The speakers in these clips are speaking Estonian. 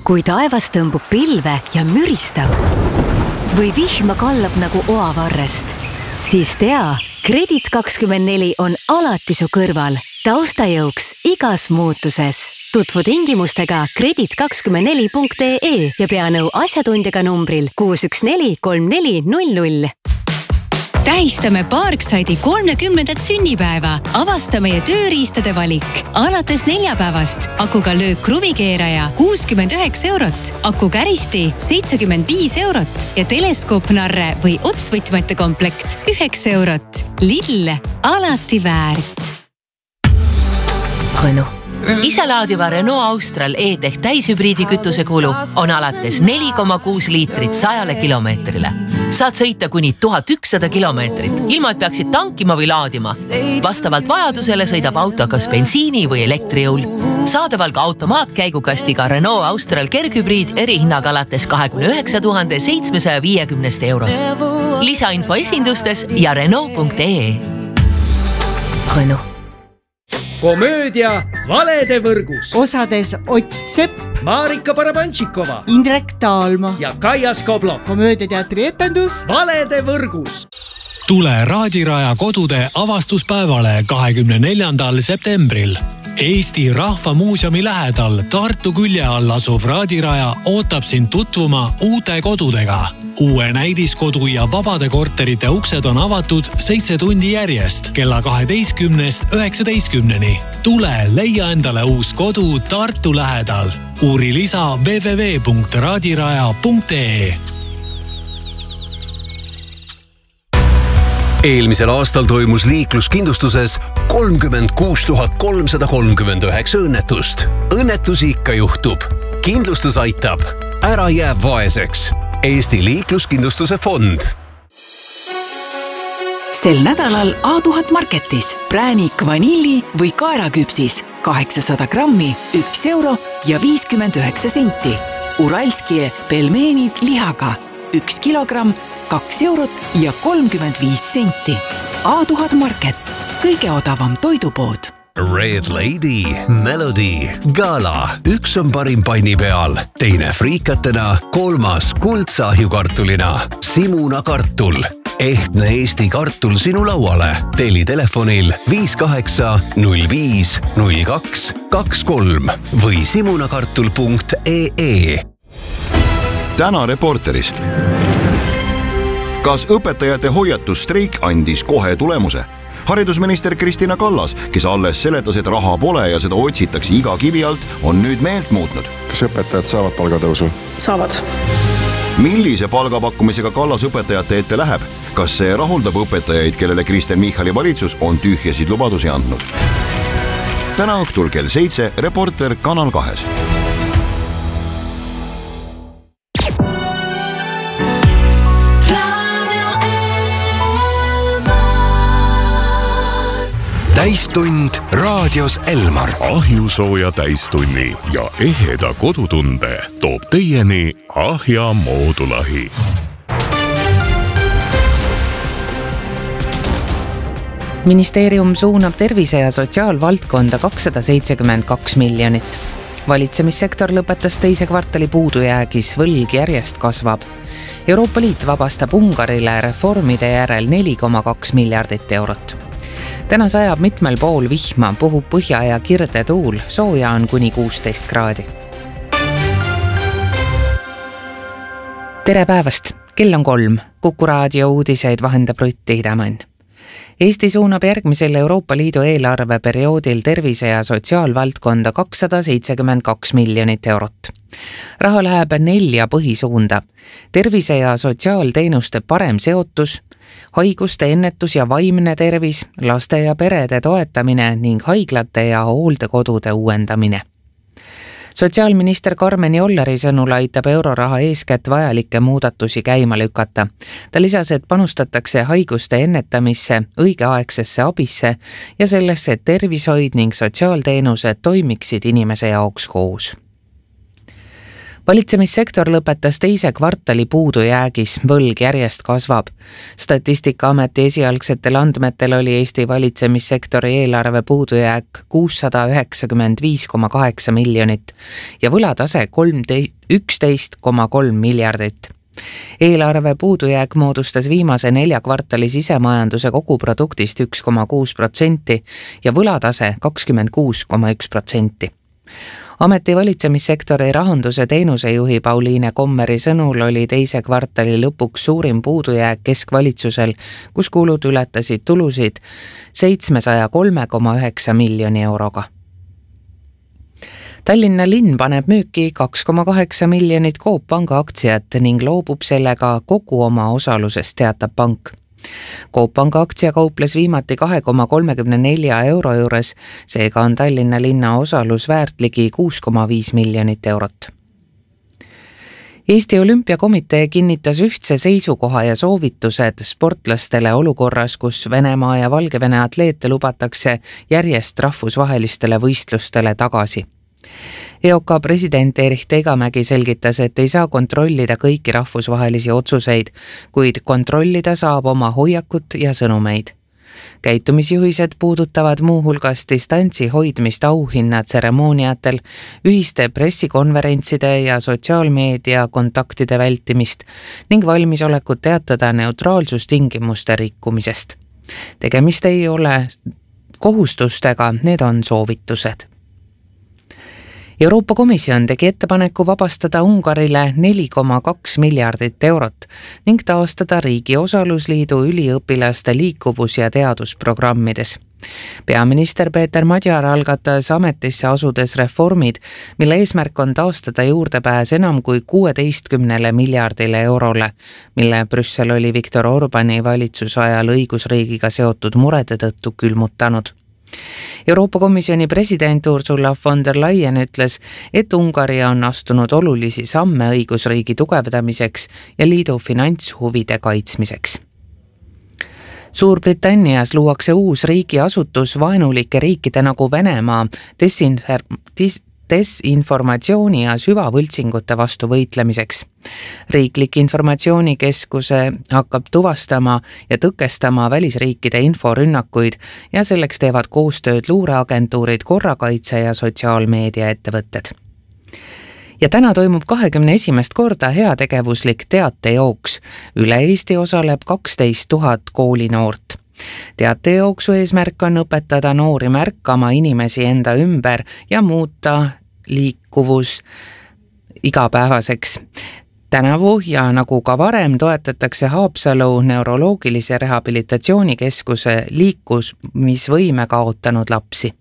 Kui taevas tõmbub pilve ja müristab või vihma kallab nagu oavarrest, siis tea, Kredit24 on alati su kõrval, taustajõuks igas muutuses. Tutvu tingimustega kredit24.ee ja pea nõu asjatundjaga numbril 6143400. Tähistame Parkside'i 30. sünnipäeva. Avasta meie tööriistade valik. Alates neljapäevast akuga löök kruvikeeraja 69 €, akukäristi 75 € ja teleskoopnarre või otsvõtmete komplekt 9 €. Lidl, alati väärt. Renault. Iselaadiva Renault Austral E-Tech täishübriidi kütuse kulu on alates 4,6 liitrit 100 kilomeetrile. Saad sõita kuni 1100 kilomeetrit, ilma et peaksid tankima või laadima. Vastavalt vajadusele sõidab auto kas bensiini või elektrijõul. Saadaval ka automaatkäigukastiga Renault Austral kerghübriid erihinnaga alates 29 750 €. Lisainfo esindustes ja Renault.ee. Renault. Komöödia Valede võrgus. Osades Ott Sepp, Marika Barabantšikova, Indrek Taalma ja Kaia Skoblov. Komöödiateatri etendus Valede võrgus. Tule Raadiraja kodude avastuspäevale 24. septembril. Eesti Rahva Muuseumi lähedal Tartu külje all asuv Raadiraja ootab sind tutvuma uute kodudega. Uue näidiskodu ja vabade korterite uksed on avatud 7 tundi järjest kella 12-19. Tule leia endale uus kodu Tartu lähedal. Uuri lisa www.raadiraja.ee. Eelmisel aastal toimus liikluskindlustuses 36 339 õnnetust. Õnnetusi ikka juhtub. Kindlustus aitab. Ära jää vaeseks. Eesti liikluskindlustuse fond. Sel nädalal A1000 Marketis präänik vanilli või kaeraküpsis 800 grammi 1 € ja 59 senti. Uralskie pelmeenid lihaga 1 kilogramm 2 € ja 35 senti. A1000 Market, kõige odavam toidupood. Red Lady, Melody, Gala. Üks on parim panni peal, teine friikatena, kolmas kuldsahjukartulina. Simuna kartul. Ehtne Eesti kartul sinu lauale. Telli telefonil 58 05 02 23 või simunakartul.ee. Täna Reporteris. Kas õpetajate hoiatusstreik andis kohe tulemuse? Haridusminister Kristina Kallas, kes alles seletas, et raha pole ja seda otsitakse iga kivi alt, on nüüd meelt muutnud. Kas õpetajad saavad palgatõusu? Saavad. Millise palgapakkumisega Kallas õpetajate ette läheb? Kas see rahuldab õpetajaid, kellele Kristen Michali valitsus on tühjasid lubadusi andnud? Täna õhtul kell 7 Reporter Kanal 2. Täistund raadios Elmar. Ahjusooja täistunni ja eheda kodutunde toob teieni Ahja moodulahi. Ministeerium suunab tervise- ja sotsiaalvaldkonda 272 miljonit. Valitsemissektor lõpetas teise kvartali puudujäägis, võlg järjest kasvab. Euroopa Liit vabastab Ungarile reformide järel 4,2 miljardit eurot. Täna sajab mitmel pool vihma, puhub põhja- ja kirde tuul, sooja on kuni 16 kraadi. Tere päevast, kell on 3, Kuku raadio uudiseid vahendab Rutti Hidemann. Eesti suunab järgmisel Euroopa Liidu eelarveperioodil tervise- ja sotsiaalvaldkonda 272 miljonit eurot. Raha läheb 4 põhisuunda. Tervise- ja sotsiaalteenuste parem seotus, haiguste ennetus ja vaimne tervis, laste ja perede toetamine ning haiglate ja hooldekodude uuendamine. Sotsiaalminister Karmen Jollari sõnul aitab euroraha eeskätt vajalikke muudatusi käima lükata. Ta lisas, et panustatakse haiguste ennetamisse, õigeaegsesse abisse ja sellesse, et tervishoid ning sotsiaalteenused toimiksid inimese jaoks koos. Valitsemissektor lõpetas teise kvartali puudujäägis, võlg järjest kasvab. Statistikaameti esialgsetel andmetel oli Eesti valitsemissektori eelarve puudujääk 695,8 miljonit ja võlatase 11,3 miljardit. Eelarve puudujääk moodustas viimase 4 kvartali sisemajanduse koguproduktist 1,6% ja võlatase 26,1%. Ameti valitsemissektori rahanduse teenusejuhi Pauliine Kommeri sõnul oli teise kvartali lõpuks suurim puudujääk keskvalitsusel, kus kulud ületasid tulusid 703,9 miljoni euroga. Tallinna linn paneb müüki 2,8 miljonit Coop Panga aktsiat ning loobub sellega kogu oma osalusest, teatab pank. Coop Panga aktsia kauples viimati 2,34 euro juures, seega on Tallinna linna osalus väärt ligi 6,5 miljonit eurot. Eesti Olümpiakomitee kinnitas ühtse seisukoha ja soovitused sportlastele olukorras, kus Venemaa ja Valgevene atleete lubatakse järjest rahvusvahelistele võistlustele tagasi. EOK president Erich Tegamägi selgitas, et ei saa kontrollida kõiki rahvusvahelisi otsuseid, kuid kontrollida saab oma hoiakut ja sõnumeid. Käitumisjuhised puudutavad muuhulgas distantsi hoidmist auhinnatseremooniatel, ühiste pressikonverentside ja sotsiaalmeedia kontaktide vältimist ning valmisolekut teatada neutraalsustingimuste rikkumisest. Tegemist ei ole kohustustega, need on soovitused. Euroopa Komisjon tegi ettepaneku vabastada Ungarile 4,2 miljardit eurot ning taastada riigi osalusliidu üliõpilaste liikuvus- ja teadusprogrammides. Peaminister Peeter Madjar algatas ametisse asudes reformid, mille eesmärk on taastada juurdepääs enam kui 16 miljardile eurole, mille Brüssel oli Viktor Orbani valitsusajal õigusriigiga seotud murede tõttu külmutanud. Euroopa Komisjoni president Ursula von der Leyen ütles, et Ungari on astunud olulisi samme õigusriigi tugevdamiseks ja liidu finantshuvide kaitsmiseks. Suurbritannias luuakse uus riigiasutus vaenulike riikide nagu Venemaa desinformatsiooni ja süvavõltsingute vastu võitlemiseks. Riiklik informatsioonikeskuse hakkab tuvastama ja tõkestama välisriikide inforünnakuid ja selleks teevad koostööd luureagentuurid, korrakaitse ja sotsiaalmeediaettevõtted. Ja täna toimub 21. korda heategevuslik teatejooks. Üle Eesti osaleb 12 000 koolinoort. Teatejooksu eesmärk on õpetada noori märkama inimesi enda ümber ja muuta liikuvus igapäevaseks. Tänavu ja nagu ka varem toetatakse Haapsalu neuroloogilise rehabilitatsioonikeskuse liikumisvõime kaotanud lapsi.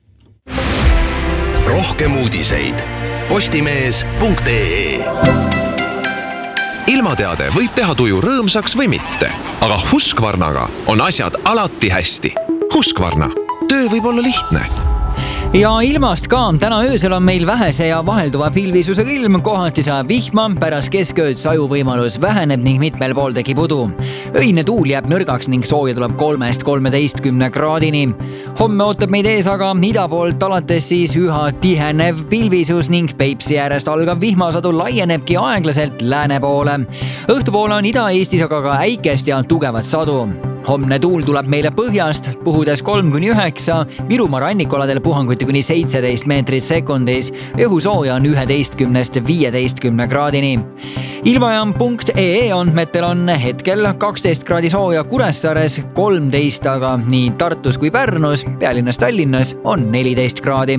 Rohkem uudiseid postimees.ee. Ilmateade võib teha tuju rõõmsaks või mitte, aga Husqvarnaga on asjad alati hästi. Husqvarna, töö võib olla lihtne. Ja ilmast ka, täna öösel on meil vähese ja vahelduva pilvisusega ilm, kohati saab vihma, pärast keskööd sajuvõimalus väheneb ning mitmel pool tekib udu. Öine tuul jääb nõrgaks ning sooja tuleb 3–13 kraadini. Homme ootab meid ees aga ida poolt alates siis üha tihenev pilvisus ning Peipsi äärest algav vihmasadu laienebki aeglaselt lääne poole. Õhtupoole on Ida-Eestis aga ka äikest ja tugevat sadu. Homne tuul tuleb meile põhjast, puhudes 3–9, Virumaa rannikoladel puhanguti kuni 17 meetrit sekundis, õhusooja on 11–15 kraadini. Ilmajaam.ee andmetel on hetkel 12 kraadi sooja Kuressaares, 13 aga nii Tartus kui Pärnus, pealinnas Tallinnas on 14 kraadi.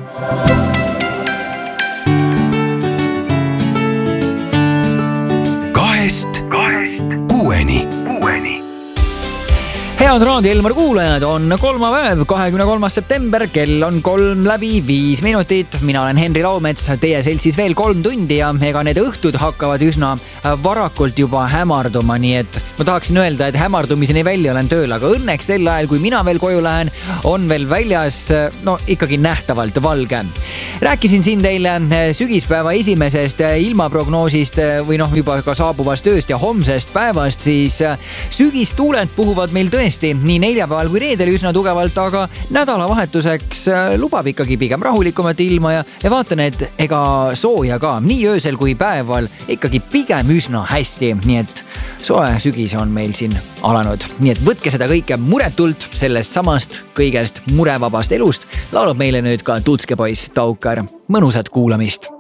Kahest kuueni. Head Raadio Elmar kuulajad, on kolmapäev, 23. september, kell on 3:05 minutit. Mina olen Henri Laumets, teie seltsis veel 3 tundi ja ega need õhtud hakkavad üsna varakult juba hämarduma, nii et ma tahaksin öelda, et hämardumiseni välja olen tööl, aga õnneks sel ajal, kui mina veel koju lähen, on veel väljas ikkagi nähtavalt valge. Rääkisin siin teile sügispäeva esimesest ilmaprognoosist või juba ka saabuvast ööst ja homsest päevast, siis sügistuuled puhuvad meil tõesti hästi nii neljapäeval kui reedel üsna tugevalt, aga nädalavahetuseks lubab ikkagi pigem rahulikumat ilma ja vaatan, et ega sooja ka nii öösel kui päeval ikkagi pigem üsna hästi, nii et soe sügis on meil siin alanud. Nii et võtke seda kõike muretult sellest samast kõigest murevabast elust. Laulab meile nüüd ka Tutske poiss Taukar. Mõnusat kuulamist!